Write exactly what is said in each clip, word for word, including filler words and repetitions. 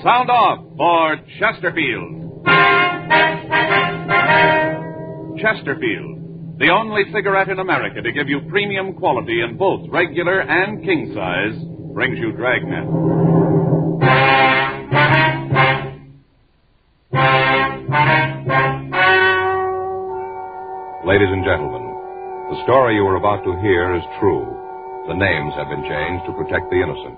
sound off for Chesterfield. Chesterfield, the only cigarette in America to give you premium quality in both regular and king size, brings you Dragnet. Ladies and gentlemen, the story you are about to hear is true. The names have been changed to protect the innocent.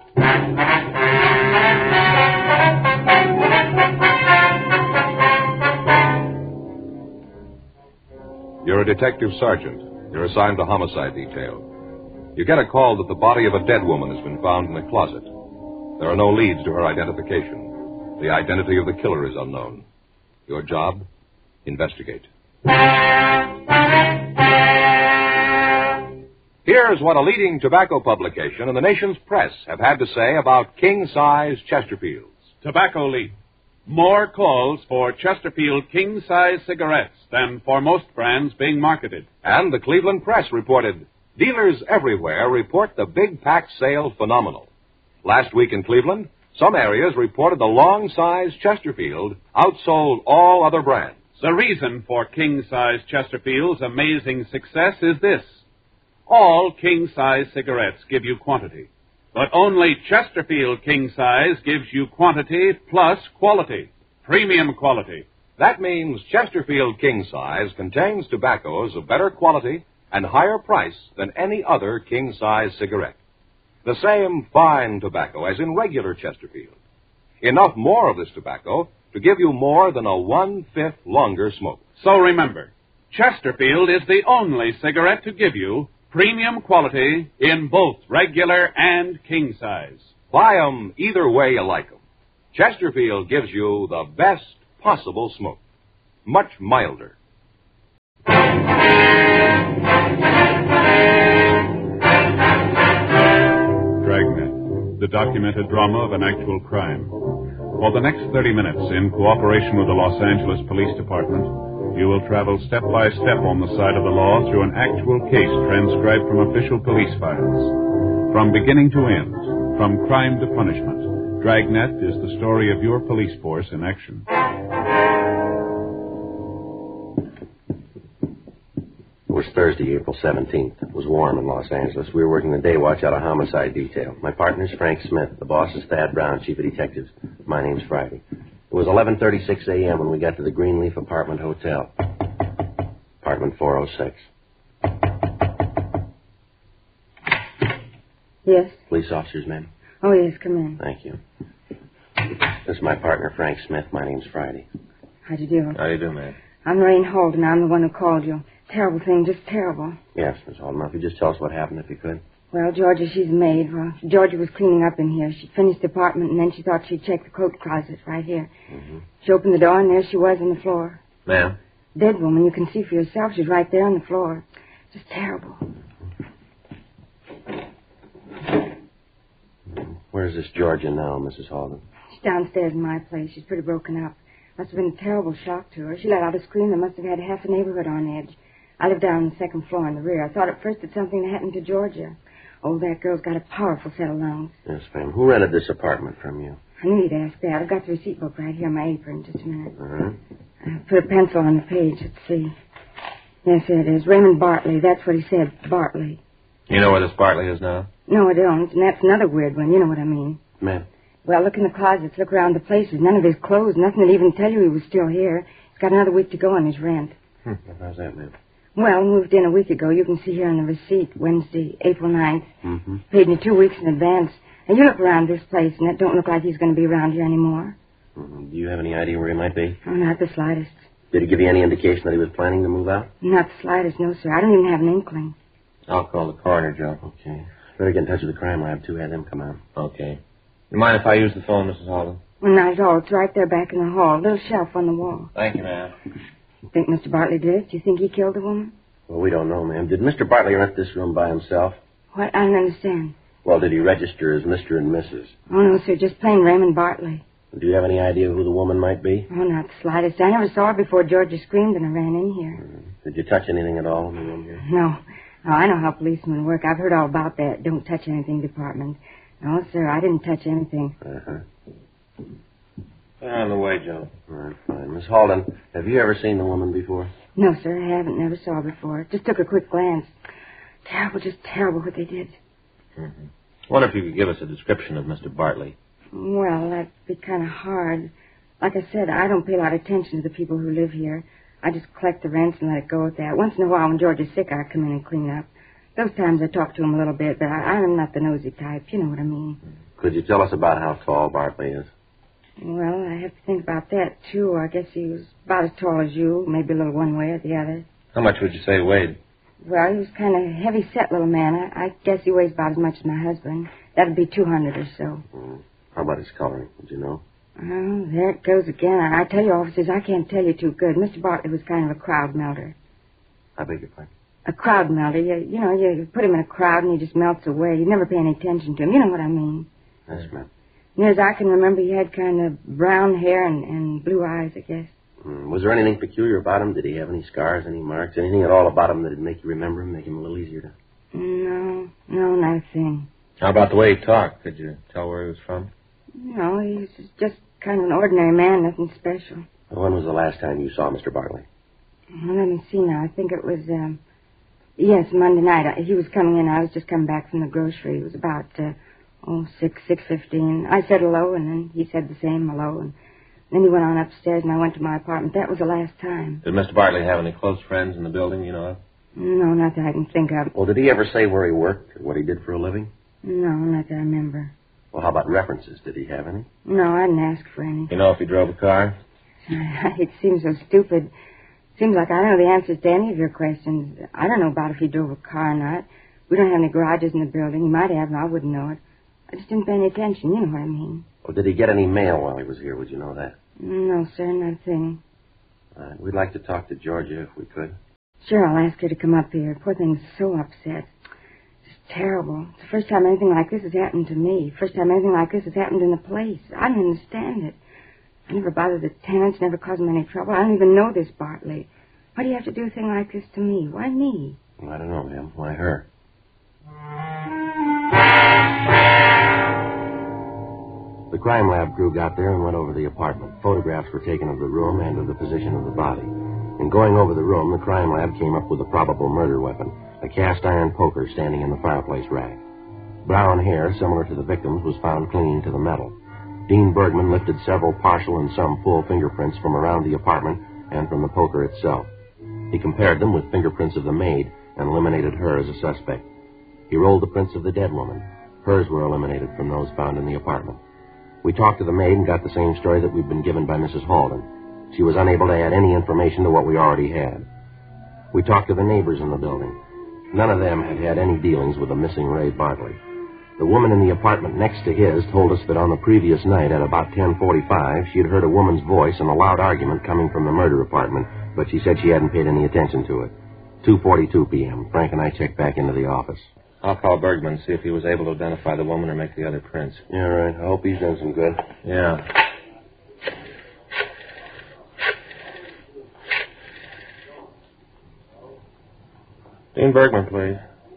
You're a detective sergeant. You're assigned to homicide detail. You get a call that the body of a dead woman has been found in a closet. There are no leads to her identification. The identity of the killer is unknown. Your job? Investigate. Here's what a leading tobacco publication and the nation's press have had to say about king-size Chesterfields. Tobacco Leaf. More calls for Chesterfield king-size cigarettes than for most brands being marketed. And the Cleveland Press reported, dealers everywhere report the big pack sale phenomenal. Last week in Cleveland, some areas reported the long-size Chesterfield outsold all other brands. The reason for king-size Chesterfield's amazing success is this. All king-size cigarettes give you quantity, but only Chesterfield king-size gives you quantity plus quality, premium quality. That means Chesterfield king-size contains tobaccos of better quality and higher price than any other king-size cigarette. The same fine tobacco as in regular Chesterfield. Enough more of this tobacco to give you more than a one-fifth longer smoke. So remember, Chesterfield is the only cigarette to give you premium quality in both regular and king size. Buy 'em either way you like 'em. Chesterfield gives you the best possible smoke. Much milder. Dragnet, the documented drama of an actual crime. For the next thirty minutes, in cooperation with the Los Angeles Police Department, you will travel step by step on the side of the law through an actual case transcribed from official police files. From beginning to end, from crime to punishment, Dragnet is the story of your police force in action. It was Thursday, April seventeenth. It was warm in Los Angeles. We were working the day watch out of homicide detail. My partner's Frank Smith. The boss is Thad Brown, chief of detectives. My name's Friday. It was eleven thirty-six a.m. when we got to the Greenleaf Apartment Hotel. Apartment four oh six. Yes? Police officers, ma'am. Oh, yes, come in. Thank you. This is my partner, Frank Smith. My name's Friday. How do you do? How do you do, ma'am? I'm Lorraine Holden. I'm the one who called you. Terrible thing, just terrible. Yes, Miss Holden. If you just tell us what happened, if you could. Well, Georgia, she's a maid. Well, Georgia was cleaning up in here. She finished the apartment, and then she thought she'd check the coat closet right here. Mm-hmm. She opened the door, and there she was on the floor. Ma'am? Dead woman. You can see for yourself. She's right there on the floor. Just terrible. Where's this Georgia now, Missus Holden? She's downstairs in my place. She's pretty broken up. Must have been a terrible shock to her. She let out a scream that must have had half the neighborhood on edge. I live down on the second floor in the rear. I thought at first that something had happened to Georgia. Oh, that girl's got a powerful set of lungs. Yes, ma'am. Who rented this apartment from you? I knew you'd ask that. I've got the receipt book right here on my apron. Just a minute. Uh-huh. I put a pencil on the page. Let's see. Yes, it is. Raymond Bartley. That's what he said. Bartley. You know where this Bartley is now? No, I don't. And that's another weird one. You know what I mean. Ma'am? Well, look in the closets. Look around the places. None of his clothes. Nothing that even tell you he was still here. He's got another week to go on his rent. Hmm. How's that, ma'am? Well, moved in a week ago. You can see here on the receipt, Wednesday, April ninth. Mm-hmm. Paid me two weeks in advance. And you look around this place, and it don't look like he's going to be around here anymore. Mm-hmm. Do you have any idea where he might be? Oh, not the slightest. Did he give you any indication that he was planning to move out? Not the slightest, no, sir. I don't even have an inkling. I'll call the coroner, Joe. Okay. Better get in touch with the crime lab, too. Have them come out. Okay. You mind if I use the phone, Missus Holden? Well, not at all. It's right there back in the hall. A little shelf on the wall. Thank you, ma'am. You think Mister Bartley did it? Do you think he killed the woman? Well, we don't know, ma'am. Did Mister Bartley rent this room by himself? What? I don't understand. Well, did he register as Mister and Missus? Oh, no, sir. Just plain Raymond Bartley. Do you have any idea who the woman might be? Oh, not the slightest. I never saw her before Georgia screamed and I ran in here. Mm. Did you touch anything at all in the room here? No. No, I know how policemen work. I've heard all about that. Don't touch anything department. No, sir, I didn't touch anything. Uh-huh. They're on the way, Joe. All right, fine. Miss Halden, have you ever seen the woman before? No, sir, I haven't. Never saw her before. Just took a quick glance. Terrible, just terrible what they did. Mm-hmm. I wonder if you could give us a description of Mister Bartley. Well, that'd be kind of hard. Like I said, I don't pay a lot of attention to the people who live here. I just collect the rents and let it go at that. Once in a while, when George is sick, I come in and clean up. Those times I talk to him a little bit, but I, I'm not the nosy type. You know what I mean. Could you tell us about how tall Bartley is? Well, I have to think about that, too. I guess he was about as tall as you, maybe a little one way or the other. How much would you say he weighed? Well, he was kind of a heavy-set little man. I, I guess he weighs about as much as my husband. That'd be two hundred or so. Mm. How about his coloring? Would you know? Oh, there it goes again. I, I tell you, officers, I can't tell you too good. Mister Bartley was kind of a crowd melter. I beg your pardon? A crowd melter. You, you know, you put him in a crowd and he just melts away. You never pay any attention to him. You know what I mean. Yes, ma'am. Near as I can remember, he had kind of brown hair and, and blue eyes, I guess. Mm. Was there anything peculiar about him? Did he have any scars, any marks, anything at all about him that would make you remember him, make him a little easier to... No, no, not a thing. How about the way he talked? Could you tell where he was from? No, he was just kind of an ordinary man, nothing special. Well, when was the last time you saw Mister Bartley? Well, let me see now. I think it was, um... yes, Monday night. I, he was coming in. I was just coming back from the grocery. It was about, uh, oh, six, six fifteen. I said hello, and then he said the same hello, and then he went on upstairs, and I went to my apartment. That was the last time. Did Mister Bartley have any close friends in the building, you know of? No, not that I can think of. Well, did he ever say where he worked or what he did for a living? No, not that I remember. Well, how about references? Did he have any? No, I didn't ask for any. You know if he drove a car? It seems so stupid. Seems like I don't know the answers to any of your questions. I don't know about if he drove a car or not. We don't have any garages in the building. He might have, and I wouldn't know it. I just didn't pay any attention. You know what I mean. Well, did he get any mail while he was here? Would you know that? No, sir, nothing. Uh, we'd like to talk to Georgia if we could. Sure, I'll ask her to come up here. Poor thing's so upset. It's terrible. It's the first time anything like this has happened to me. First time anything like this has happened in the place. I don't understand it. I never bothered the tenants, never caused them any trouble. I don't even know this Bartley. Why do you have to do a thing like this to me? Why me? Well, I don't know, ma'am. Why her? The crime lab crew got there and went over the apartment. Photographs were taken of the room and of the position of the body. In going over the room, the crime lab came up with a probable murder weapon, a cast-iron poker standing in the fireplace rack. Brown hair, similar to the victim's, was found clinging to the metal. Dean Bergman lifted several partial and some full fingerprints from around the apartment and from the poker itself. He compared them with fingerprints of the maid and eliminated her as a suspect. He rolled the prints of the dead woman. Hers were eliminated from those found in the apartment. We talked to the maid and got the same story that we'd been given by Missus Halden. She was unable to add any information to what we already had. We talked to the neighbors in the building. None of them had had any dealings with the missing Ray Bartley. The woman in the apartment next to his told us that on the previous night at about ten forty-five, she had heard a woman's voice and a loud argument coming from the murder apartment, but she said she hadn't paid any attention to it. two forty-two p.m. Frank and I checked back into the office. I'll call Bergman and see if he was able to identify the woman or make the other prints. Yeah, right. I hope he's done some good. Yeah. Dean Bergman, please.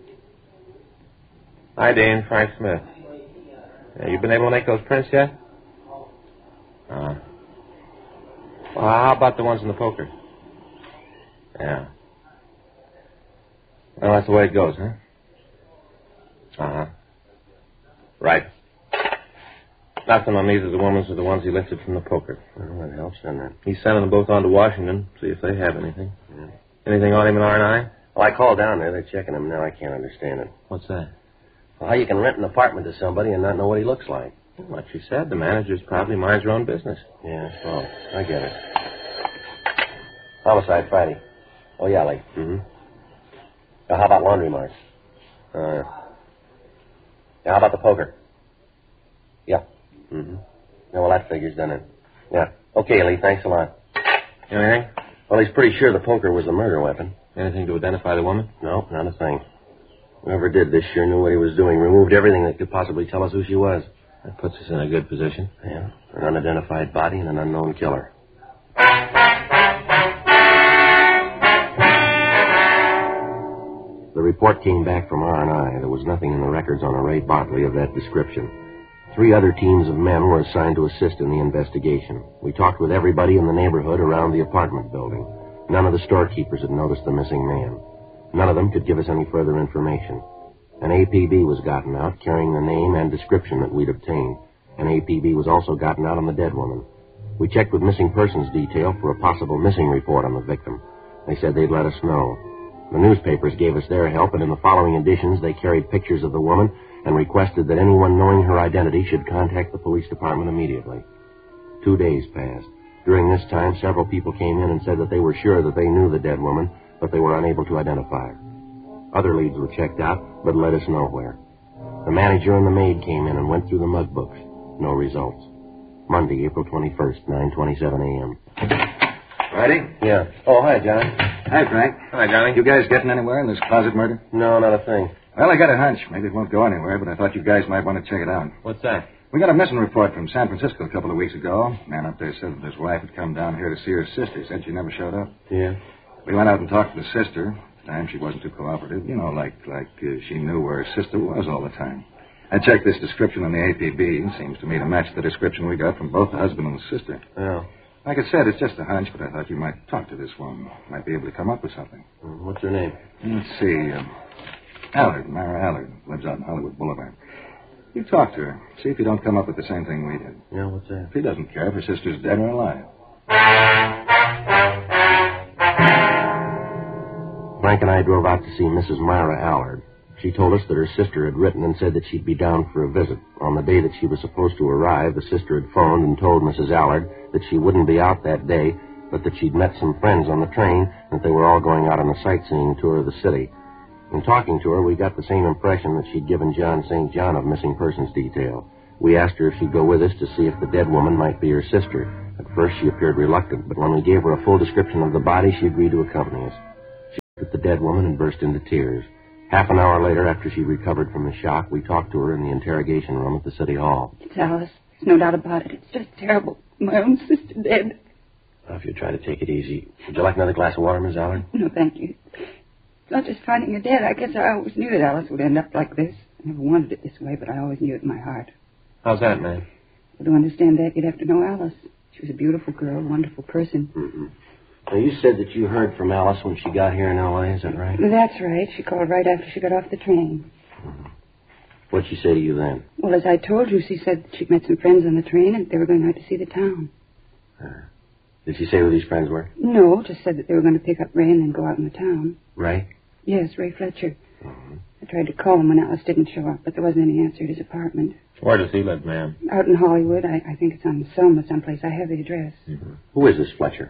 Hi, Dean. Frank Smith. Yeah, you been able to make those prints yet? Uh, well, how about the ones in the poker? Yeah. Well, that's the way it goes, huh? Uh-huh. Right. Nothing on either of the women's or the ones he lifted from the poker. Well, that helps, doesn't it? He's sending them both on to Washington, see if they have anything. Yeah. Anything on him in R and I? Well, I called down there. They're checking him now. I can't understand it. What's that? Well, how you can rent an apartment to somebody and not know what he looks like? Well, like you said, the manager's probably minds her own business. Yeah, well, I get it. Homicide Friday. Oh, yeah, Lee. Mm-hmm. Now, how about laundry marks? Uh, yeah, how about the poker? Yeah. Mm-hmm. Yeah, well, that figures, doesn't it? Yeah. Okay, Lee, thanks a lot. Anything? Well, he's pretty sure the poker was the murder weapon. Anything to identify the woman? No, not a thing. Whoever did this sure knew what he was doing. Removed everything that could possibly tell us who she was. That puts us in a good position. Yeah, an unidentified body and an unknown killer. The report came back from R and I. There was nothing in the records on a Ray Bartley of that description. Three other teams of men were assigned to assist in the investigation. We talked with everybody in the neighborhood around the apartment building. None of the storekeepers had noticed the missing man. None of them could give us any further information. An A P B was gotten out carrying the name and description that we'd obtained. An A P B was also gotten out on the dead woman. We checked with missing persons detail for a possible missing report on the victim. They said they'd let us know. The newspapers gave us their help, and in the following editions they carried pictures of the woman and requested that anyone knowing her identity should contact the police department immediately. Two days passed. During this time, several people came in and said that they were sure that they knew the dead woman, but they were unable to identify her. Other leads were checked out, but led us nowhere. The manager and the maid came in and went through the mug books. No results. Monday, April twenty-first, nine twenty-seven a.m. Ready? Yeah. Oh, hi, John. Hi, Frank. Hi, Johnny. You guys getting anywhere in this closet murder? No, not a thing. Well, I got a hunch. Maybe it won't go anywhere, but I thought you guys might want to check it out. What's that? We got a missing report from San Francisco a couple of weeks ago. Man up there said that his wife had come down here to see her sister. Said she never showed up. Yeah? We went out and talked to the sister. At the time, she wasn't too cooperative. You know, like like uh, she knew where her sister was all the time. I checked this description on the A P B. It seems to me to match the description we got from both the husband and the sister. Oh. Like I said, it's just a hunch, but I thought you might talk to this one. Might be able to come up with something. What's her name? Let's see. Um, Allard, Myra Allard. Lives out in Hollywood Boulevard. You talk to her. See if you don't come up with the same thing we did. Yeah, what's that? If he doesn't care if her sister's dead or alive. Frank and I drove out to see Missus Myra Allard. She told us that her sister had written and said that she'd be down for a visit. On the day that she was supposed to arrive, the sister had phoned and told Missus Allard that she wouldn't be out that day, but that she'd met some friends on the train and that they were all going out on a sightseeing tour of the city. In talking to her, we got the same impression that she'd given John Saint John of missing persons detail. We asked her if she'd go with us to see if the dead woman might be her sister. At first, she appeared reluctant, but when we gave her a full description of the body, she agreed to accompany us. She looked at the dead woman and burst into tears. Half an hour later, after she recovered from the shock, we talked to her in the interrogation room at the city hall. It's Alice. There's no doubt about it. It's just terrible. My own sister dead. Well, if you try to take it easy. Would you like another glass of water, Miss Allard? No, thank you. It's not just finding her dead. I guess I always knew that Alice would end up like this. I never wanted it this way, but I always knew it in my heart. How's that, man? Well, to understand that, you'd have to know Alice. She was a beautiful girl, a wonderful person. Mm-hmm. Now, you said that you heard from Alice when she got here in L A, is that right? That's right. She called right after she got off the train. Mm-hmm. What'd she say to you then? Well, as I told you, she said that she'd met some friends on the train and they were going out to see the town. Uh, did she say who these friends were? No, just said that they were going to pick up Ray and then go out in the town. Ray? Yes, Ray Fletcher. Mm-hmm. I tried to call him when Alice didn't show up, but there wasn't any answer at his apartment. Where does he live, ma'am? Out in Hollywood. I, I think it's on Selma someplace. I have the address. Mm-hmm. Who is this Fletcher?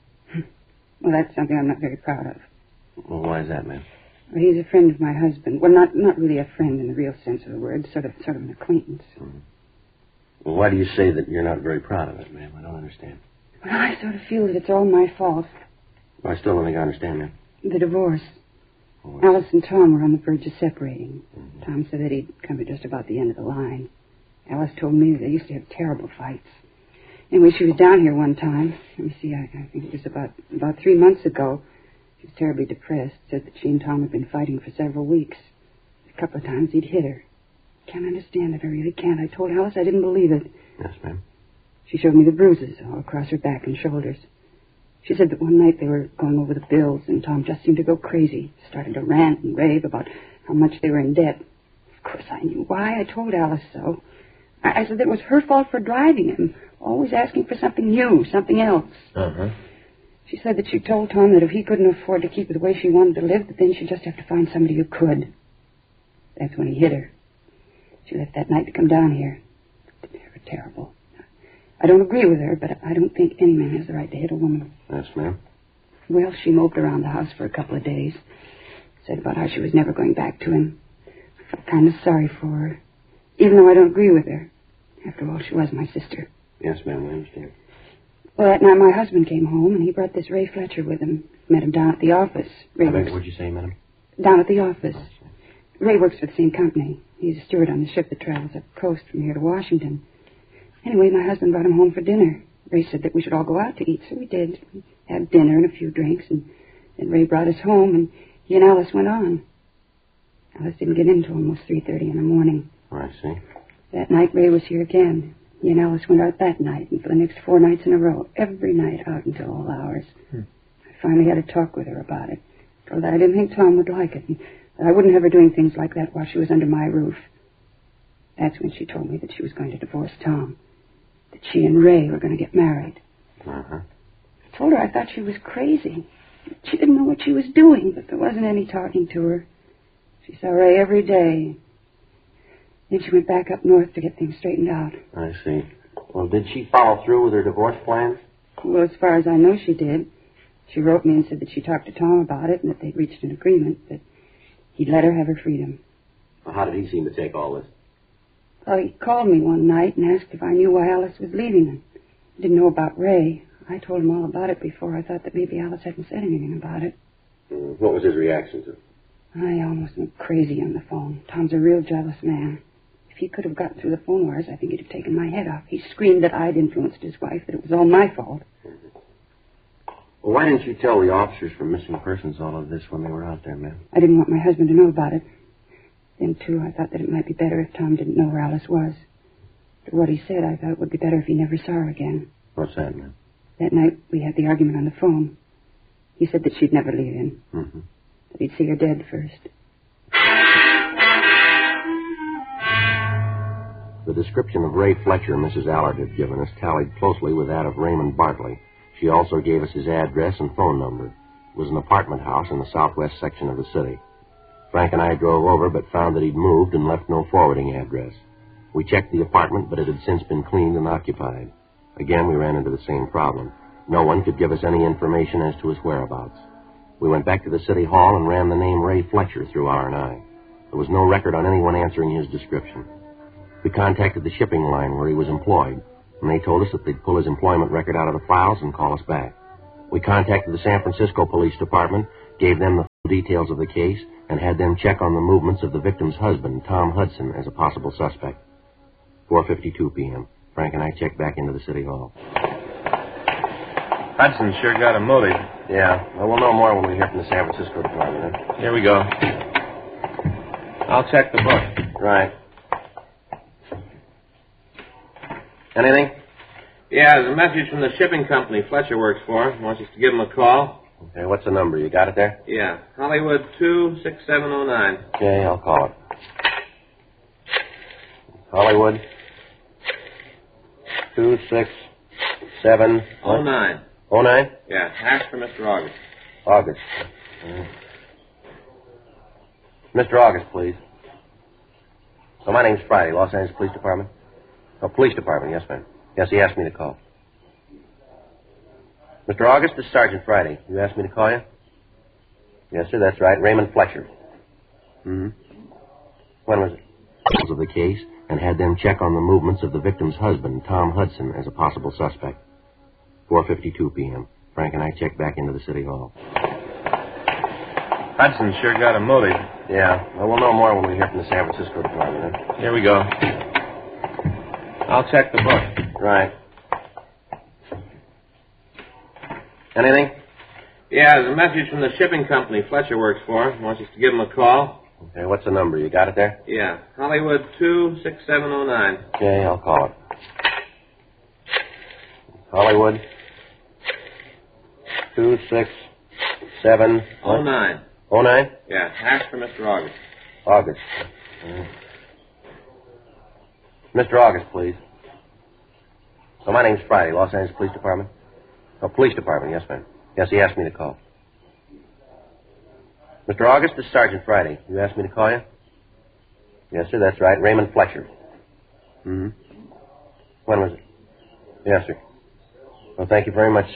Well, that's something I'm not very proud of. Well, why is that, ma'am? Well, he's a friend of my husband. Well, not not really a friend in the real sense of the word. Sort of sort of an acquaintance. Mm-hmm. Well, why do you say that you're not very proud of it, ma'am? I don't understand. Well, I sort of feel that it's all my fault. Well, I still don't think I understand, ma'am. The divorce. Oh, Alice and Tom were on the verge of separating. Mm-hmm. Tom said that he'd come to just about the end of the line. Alice told me that they used to have terrible fights. Anyway, she was down here one time. Let me see, I, I think it was about about three months ago. She was terribly depressed. Said that she and Tom had been fighting for several weeks. A couple of times he'd hit her. Can't understand it. I really can't. I told Alice I didn't believe it. Yes, ma'am. She showed me the bruises all across her back and shoulders. She said that one night they were going over the bills, and Tom just seemed to go crazy. Started to rant and rave about how much they were in debt. Of course, I knew why. I told Alice so. I, I said that it was her fault for driving him, always asking for something new, something else. Uh-huh. She said that she told Tom that if he couldn't afford to keep it the way she wanted to live, that then she'd just have to find somebody who could. That's when he hit her. She left that night to come down here. They were terrible. I don't agree with her, but I don't think any man has the right to hit a woman. Yes, ma'am. Well, she moped around the house for a couple of days. Said about how she was never going back to him. I felt kind of sorry for her, even though I don't agree with her. After all, she was my sister. Yes, ma'am, I understand. Well, that night my husband came home, and he brought this Ray Fletcher with him. Met him down at the office. Ray Beg, works... what'd you say, madam? Down at the office. Ray works for the same company. He's a steward on the ship that travels up the coast from here to Washington. Anyway, my husband brought him home for dinner. Ray said that we should all go out to eat, so we did. We had dinner and a few drinks, and then Ray brought us home, and he and Alice went on. Alice didn't get in until almost three thirty in the morning. Oh, I see. That night, Ray was here again. He and Alice went out that night and for the next four nights in a row, every night out until all hours. Hmm. I finally had a talk with her about it. Told her I didn't think Tom would like it, and that I wouldn't have her doing things like that while she was under my roof. That's when she told me that she was going to divorce Tom, that she and Ray were going to get married. Uh-huh. I told her I thought she was crazy. She didn't know what she was doing, but there wasn't any talking to her. She saw Ray every day. Then she went back up north to get things straightened out. I see. Well, did she follow through with her divorce plans? Well, as far as I know, she did. She wrote me and said that she talked to Tom about it and that they'd reached an agreement, that he'd let her have her freedom. Well, how did he seem to take all this? Well, he called me one night and asked if I knew why Alice was leaving him. He didn't know about Ray. I told him all about it before. I thought that maybe Alice hadn't said anything about it. Mm, what was his reaction to it? I almost went crazy on the phone. Tom's a real jealous man. If he could have gotten through the phone wires, I think he'd have taken my head off. He screamed that I'd influenced his wife, that it was all my fault. Well, why didn't you tell the officers from Missing Persons all of this when they were out there, ma'am? I didn't want my husband to know about it. Then, too, I thought that it might be better if Tom didn't know where Alice was. After what he said, I thought it would be better if he never saw her again. What's that, ma'am? That night, we had the argument on the phone. He said that she'd never leave him. Mm-hmm. That he'd see her dead first. The description of Ray Fletcher Missus Allard had given us tallied closely with that of Raymond Bartley. She also gave us his address and phone number. It was an apartment house in the southwest section of the city. Frank and I drove over, but found that he'd moved and left no forwarding address. We checked the apartment, but it had since been cleaned and occupied. Again, we ran into the same problem. No one could give us any information as to his whereabouts. We went back to the city hall and ran the name Ray Fletcher through R and I. There was no record on anyone answering his description. We contacted the shipping line where he was employed, and they told us that they'd pull his employment record out of the files and call us back. We contacted the San Francisco Police Department, gave them the full details of the case, and had them check on the movements of the victim's husband, Tom Hudson, as a possible suspect. four fifty-two p.m. Frank and I checked back into the city hall. Hudson sure got a motive. Yeah, well, we'll know more when we hear from the San Francisco Department. Huh? Here we go. I'll check the book. Right. Anything? Yeah, there's a message from the shipping company Fletcher works for. Wants us to give him a call. Okay, what's the number? You got it there? Yeah, Hollywood two six seven oh nine. Okay, I'll call it. Hollywood two six seven oh nine. Oh nine? Yeah, ask for Mister August. August. Mm. Mister August, please. So my name's Friday, Los Angeles Police Department. Oh, Police Department, yes, ma'am. Yes, he asked me to call. Mister August, this is Sergeant Friday. You asked me to call you? Yes, sir, that's right. Raymond Fletcher. Mm-hmm. When was it? Of the case, and had them check on the movements of the victim's husband, Tom Hudson, as a possible suspect. four fifty-two p.m. Frank and I checked back into the city hall. Hudson sure got a motive. Yeah, well, we'll know more when we hear from the San Francisco Department. Huh? Here we go. I'll check the book. Right. Anything? Yeah, there's a message from the shipping company Fletcher works for. Wants us to give him a call. Okay, what's the number? You got it there? Yeah, Hollywood two six seven oh nine. Okay, I'll call it. Hollywood two six seven oh nine. Oh nine? Yeah, ask for Mister August. August. Mm. Mister August, please. So my name's Friday, Los Angeles Police Department. Oh, Police Department, yes, ma'am. Yes, he asked me to call. Mister August, this is Sergeant Friday. You asked me to call you? Yes, sir, that's right. Raymond Fletcher. Mm-hmm. When was it? Yes, sir. Well, thank you very much, sir.